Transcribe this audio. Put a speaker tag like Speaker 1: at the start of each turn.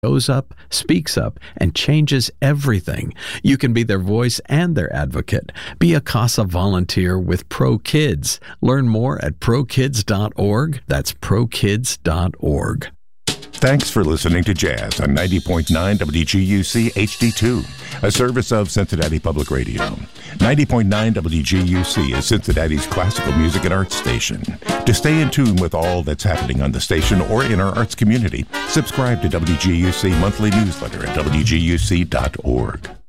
Speaker 1: shows up, speaks up, and changes everything. You can be their voice and their advocate. Be a CASA volunteer with Pro Kids. Learn more at prokids.org. That's prokids.org.
Speaker 2: Thanks for listening to Jazz on 90.9 WGUC HD2, a service of Cincinnati Public Radio. 90.9 WGUC is Cincinnati's classical music and arts station. To stay in tune with all that's happening on the station or in our arts community, subscribe to WGUC monthly newsletter at WGUC.org.